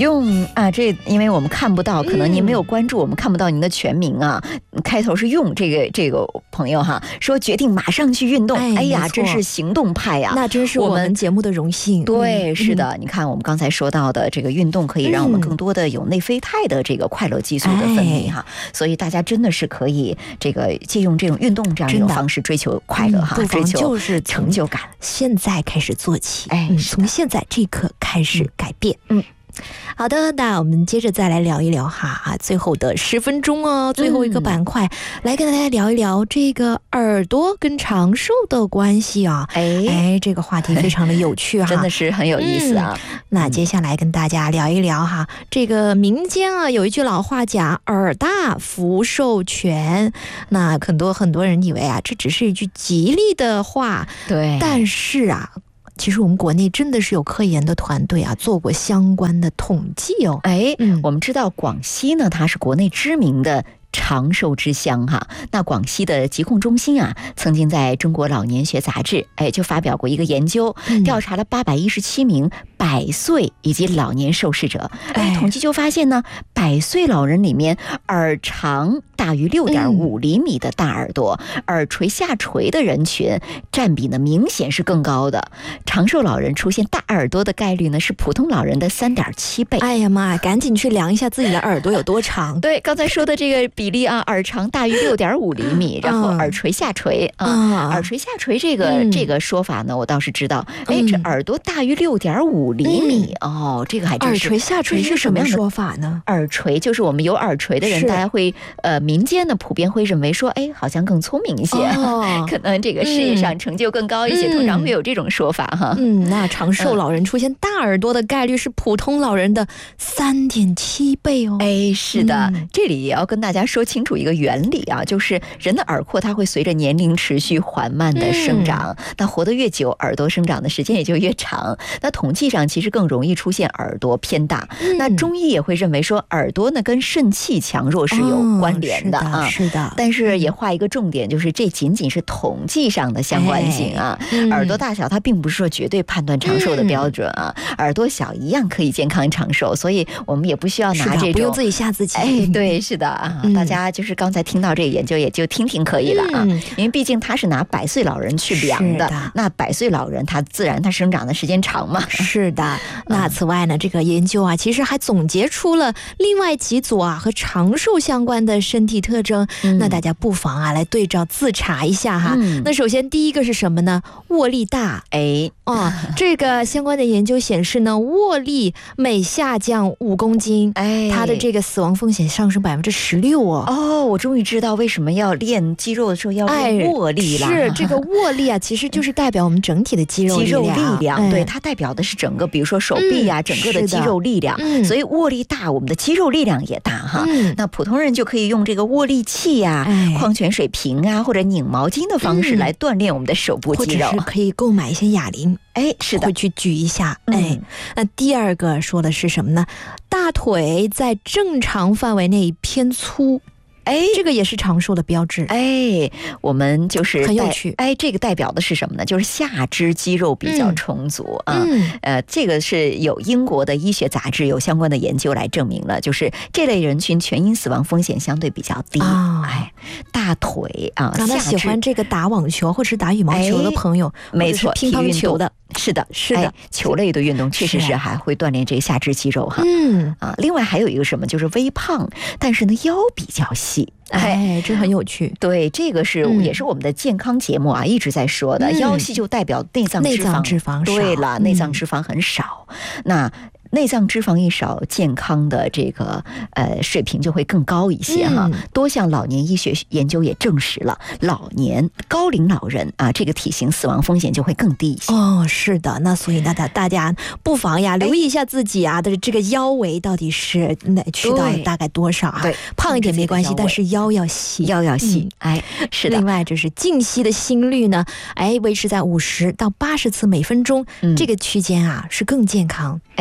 用啊，这因为我们看不到，可能您没有关注，我们看不到您的全名啊。开头是用这个朋友哈，说决定马上去运动，哎呀，真是行动派呀， 那真是我们节目的荣幸。 对，是的，你看我们刚才说到的这个运动可以让我们更多的有内啡肽的这个快乐激素的分泌哈，所以大家真的是可以这个借用这种运动这样一种方式追求快乐哈，追求就是成就感， 现在开始做起，从现在这一刻开始改变。好的，那我们接着再来聊一聊哈，最后的10分钟哦，最后一个板块，来跟大家聊一聊这个耳朵跟长寿的关系啊。这个话题非常的有趣哈， 真的是很有意思啊。 那接下来跟大家聊一聊哈，这个民间啊有一句老话讲耳大福寿全，那很多人以为啊这只是一句吉利的话， 对， 但是啊。其实我们国内真的是有科研的团队啊，做过相关的统计哦。 我们知道广西呢，它是国内知名的长寿之乡哈。那广西的疾控中心啊，曾经在中国老年学杂志就发表过一个研究，调查了817名100岁以及老年受试者，统计就发现呢，100岁老人里面耳长大于6.5厘米的大耳朵，耳垂下垂的人群占比呢明显是更高的。长寿老人出现大耳朵的概率呢是普通老人的3.7倍。 哎呀妈，赶紧去量一下自己的耳朵有多长。 对，刚才说的这个比例啊，耳长大于6.5厘米，然后耳垂下垂耳垂下垂这个说法呢，我倒是知道。这耳朵大于6.5厘米这个还真是。 耳垂下垂是什么说法呢？ 耳垂就是我们有耳垂的人，大家会民间呢普遍会认为说，好像更聪明一些，可能这个事业上成就更高一些，通常会有这种说法哈。 那长寿老人出现大耳朵的概率是普通老人的3.7倍哦。 是的，这里也要跟大家说清楚一个原理啊，就是人的耳廓它会随着年龄持续缓慢的生长，那活得越久，耳朵生长的时间也就越长。那统计上其实更容易出现耳朵偏大。那中医也会认为说，耳朵呢跟肾气强弱是有关联的啊。 是的。 但是也画一个重点，就是这仅仅是统计上的相关性啊。耳朵大小它并不是说绝对判断长寿的标准啊。耳朵小一样可以健康长寿，所以我们也不需要拿这种， 不用自己吓自己。 对，是的啊。大家就是刚才听到这个研究也就听听可以了啊，因为毕竟他是拿100岁老人去量的，那100岁老人他自然他生长的时间长嘛。 是的。那此外呢，这个研究啊，其实还总结出了另外几组啊和长寿相关的身体特征，那大家不妨啊来对照自查一下哈。那首先第一个是什么呢？握力大。这个相关的研究显示呢，握力每下降5公斤，它的这个死亡风险上升16%哦。 我终于知道为什么要练肌肉的时候要练握力了。 是这个握力啊，其实就是代表我们整体的肌肉力量。 对，它代表的是整个，比如说手臂啊，整个的肌肉力量。所以握力大，我们的肌肉力量也大哈。那普通人就可以用这个握力器呀、矿泉水瓶啊，或者拧毛巾的方式来锻炼我们的手部肌肉。 或者是可以购买一些哑铃。 是的， 会去举一下。那第二个说的是什么呢？大腿在正常范围内偏粗。这个也是长寿的标志。我们就是很有趣。 这个代表的是什么呢？就是下肢肌肉比较充足啊。这个是有英国的医学杂志有相关的研究来证明了，就是这类人群全因死亡风险相对比较低。大腿啊， 那喜欢这个打网球或者是打羽毛球的朋友， 没错， 乒乓球的。 是的，球类的运动确实是还会锻炼这个下肢肌肉哈。另外还有一个什么，就是微胖，但是呢腰比较细。 这很有趣。 对，这个是也是我们的健康节目啊一直在说的。腰细就代表内脏脂肪对了，内脏脂肪很少。那内脏脂肪一少，健康的这个水平就会更高一些哈。多项老年医学研究也证实了，高龄老人啊，这个体型死亡风险就会更低一些。 是的。那所以呢，大家不妨呀留意一下自己啊的这个腰围到底是去到大概多少啊？ 对， 胖一点没关系，但是腰要细。是的。另外就是静息的心率呢，维持在50到80次每分钟，这个区间啊是更健康，也更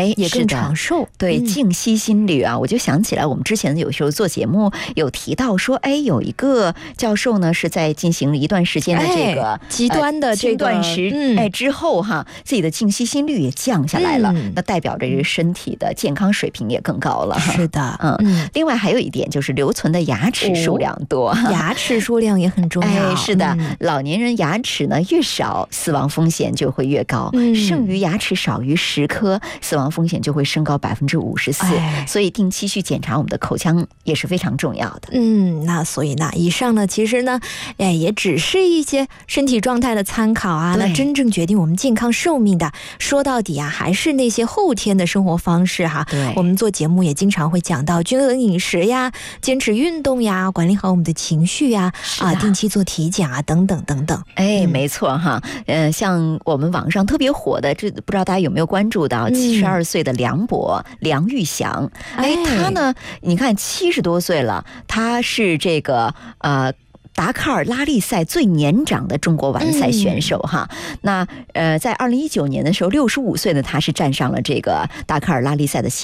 更长寿。 对，静息心率啊，我就想起来我们之前有时候做节目有提到说，有一个教授呢是在进行了一段时间的这个极端的这个断食之后哈，自己的静息心率也降下来了，那代表着这个身体的健康水平也更高了。 是的， 另外还有一点就是留存的牙齿数量多， 牙齿数量也很重要。 是的，老年人牙齿呢越少，死亡风险就会越高。剩余牙齿少于10颗，死亡风险就会升高54%。所以定期去检查我们的口腔也是非常重要的。 那所以呢，以上呢其实呢，也只是一些身体状态的参考啊。那真正决定我们健康寿命的，说到底啊，还是那些后天的生活方式哈。我们做节目也经常会讲到均衡饮食呀，坚持运动呀，管理好我们的情绪呀，定期做体检啊，等等等等。 没错哈。像我们网上特别火的，这不知道大家有没有关注到72岁的梁玉祥。他呢，你看70多岁了，他是这个达喀尔拉力赛最年长的中国完赛选手哈。那在2019年的时候，65岁的他是站上了这个达喀尔拉力赛的